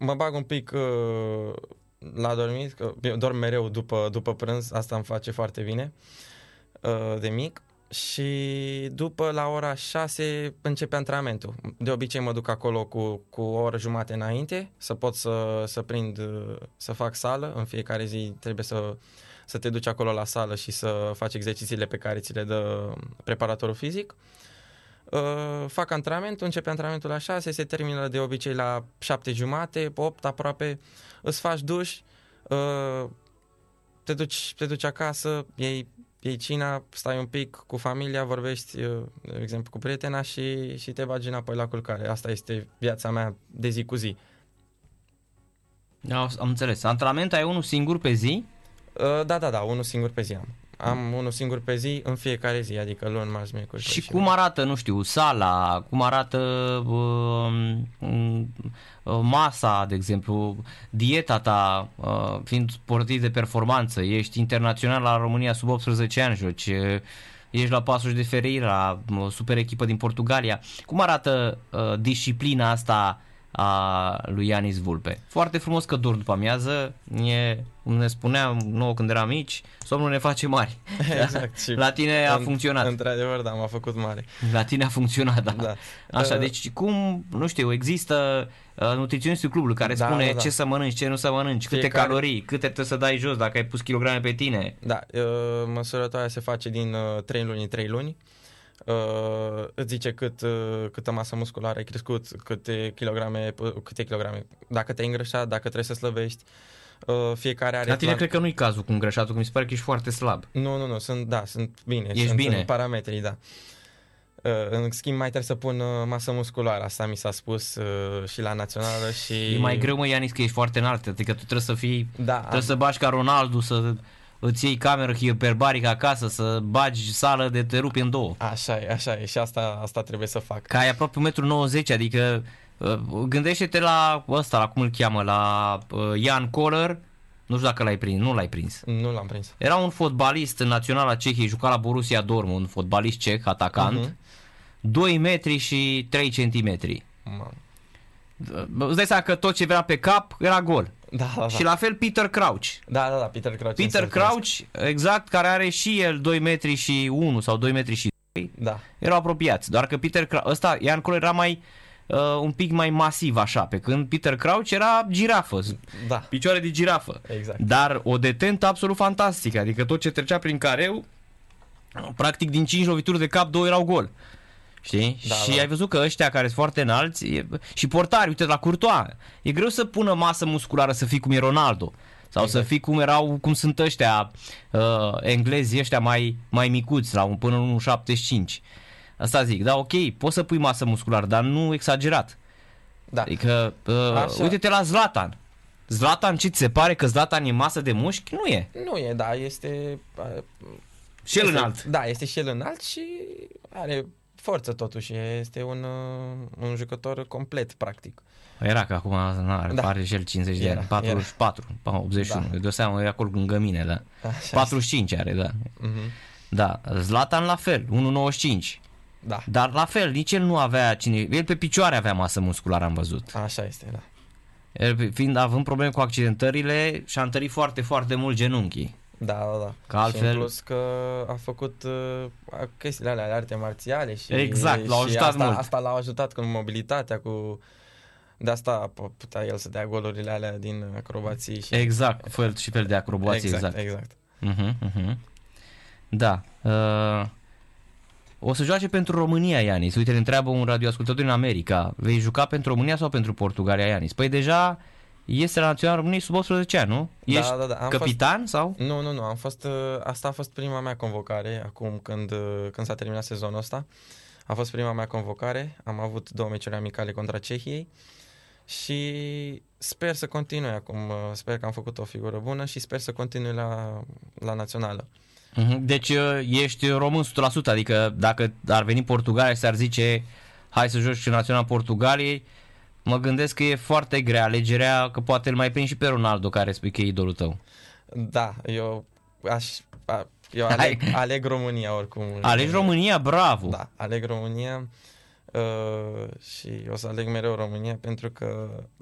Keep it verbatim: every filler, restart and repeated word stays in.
mă bag un pic uh, la dormit, că eu dorm mereu după, după prânz, asta îmi face foarte bine uh, de mic. Și după, la ora șase, începe antrenamentul. De obicei mă duc acolo cu, cu o oră jumate înainte, să pot să, să prind, să fac sală. În fiecare zi trebuie să, să te duci acolo la sală și să faci exercițiile pe care ți le dă preparatorul fizic. Uh, fac antrenamentul, începe antrenamentul la șase, se termină de obicei la șapte jumate, opt aproape, îți faci duș, uh, te duci, te duci acasă, iei iei cina, stai un pic cu familia, vorbești, de exemplu, cu prietena și, și te bagi înapoi la culcare. Asta este viața mea de zi cu zi. Am înțeles. Antrenamentul ai unul singur pe zi? Da, da, da, unul singur pe zi am. Am unul singur pe zi în fiecare zi, adică luni, marți, miercuri. Și cum arată, nu știu, sala, cum arată uh, uh, masa, de exemplu, dieta ta, uh, fiind sportiv de performanță, ești internațional la România sub optsprezece ani, joci, uh, ești la Paços de Ferreira, super echipă din Portugalia. Cum arată uh, disciplina asta a lui Ianis Vulpe? Foarte frumos că dormi după amiază, e, ne spuneam nouă când eram mici, somnul ne face mari. Exact. La tine a în, funcționat. Într-adevăr, da, m-a făcut mare. La tine a funcționat, da. da. Așa, uh, deci cum, nu știu, există uh, nutriționistul clubului care da, spune da, da. ce să mănânci, ce nu să mănânci, câte Fiecare... calorii, câte trebuie să dai jos dacă ai pus kilograme pe tine. Da, uh, măsurătoarea se face din uh, trei luni în trei luni. Uh, îți zice cât, uh, câtă masă musculară ai crescut, câte kilograme, câte kilograme, dacă te-ai îngrășat, dacă trebuie să slăbești. Uh, fiecare are La tine plan... cred că nu-i cazul cu îngrășatul, că mi se pare că ești foarte slab. Nu, nu, nu, sunt, da, sunt bine. Ești sunt bine. Parametrii, da. Uh, în schimb, mai trebuie să pun uh, masă musculară, asta mi s-a spus uh, și la națională și... E mai greu, mă, Ianis, că ești foarte înalt, adică tu trebuie să fii, da, trebuie am... să bagi ca Ronaldo, să îți iei cameră hiperbarică acasă, să bagi sală de te rupi în două. Așa e, așa e și asta, asta trebuie să fac. Că ai aproape un metru nouăzeci, adică gândește-te la ăsta, la cum îl cheamă, la Jan Koller, nu știu dacă l-ai prins, nu l-ai prins. Nu l-am prins. Era un fotbalist în Naționala Cehiei, juca la Borussia Dortmund, un fotbalist ceh, atacant, uh-huh. doi metri și trei centimetri. Man. Îți dai seama că tot ce venea pe cap era gol. Da, da, da. Și la fel Peter Crouch. Da, da, da, Peter Crouch. Peter Crouch, exact, care are și el doi metri și unu sau doi metri și doi, da. erau apropiați. Doar că Peter Crouch, ăsta, Jan Koller era mai, uh, un pic mai masiv așa, pe când Peter Crouch era girafă, da. Picioare de girafă. Exact. Dar o detentă absolut fantastică, adică tot ce trecea prin careu, practic din cinci lovituri de cap, două erau gol. Știi? Da, și da. ai văzut că ăștia care sunt foarte înalți e, și portari, uite la Courtois, e greu să pună masă musculară să fii cum e Ronaldo sau exact. Să fii cum erau, cum sunt ăștia uh, englezii ăștia mai, mai micuți la un, până în unu virgulă șaptezeci și cinci. Asta zic, da, ok, poți să pui masă musculară, dar nu exagerat. Da. Adică uh, uite-te la Zlatan. Zlatan, ce ți se pare că Zlatan e masă de mușchi? Nu e. Nu e, da, este uh, și el este, înalt. Da, este și el înalt și are forță totuși, este un, un jucător complet, practic. Era că acum are, da. Are și el cincizeci de ani, patruzeci și patru, optzeci și unu, da. De seama, e acolo lângă mine, da. Așa patruzeci și cinci are, da. Uh-huh. Da, Zlatan la fel, unu virgulă nouăzeci și cinci. Da. Dar la fel, nici el nu avea cine, el pe picioare avea masă musculară, am văzut. Așa este, da. El, fiind având probleme cu accidentările, și-a întărit foarte, foarte mult genunchii. Da, da, da. Că altfel... Și în plus că a făcut uh, chestiile alea, arte marțiale și, exact, l-au ajutat asta, mult. Asta l-a ajutat cu mobilitatea, cu... De asta putea el să dea golurile alea din acrobații. Și... Exact, fel și fel de acrobații, exact. Exact, exact. Uh-huh, uh-huh. Da. Uh, o să joace pentru România, Ianis. Uite, ne întreabă un radioascultător din America. Vei juca pentru România sau pentru Portugalia, Ianis? Păi deja... Este la Naționala României sub optsprezece ani, nu? Da, Ești da, da. Am capitan fost... sau? Nu, nu, nu. Am fost, asta a fost prima mea convocare, acum când, când s-a terminat sezonul ăsta. A fost prima mea convocare. Am avut două meciuri amicale contra Cehiei și sper să continui acum. Sper că am făcut o figură bună și sper să continui la, la Națională. Deci ești român o sută la sută, adică dacă ar veni Portugalia și s-ar zice hai să joci în Naționala Portugaliei, mă gândesc că e foarte grea alegerea, că poate îl mai prind și pe Ronaldo, care spui că e idolul tău. Da, eu aș, eu aleg, aleg România oricum. Alegi România? Bravo! Da, aleg România uh, și o să aleg mereu România pentru că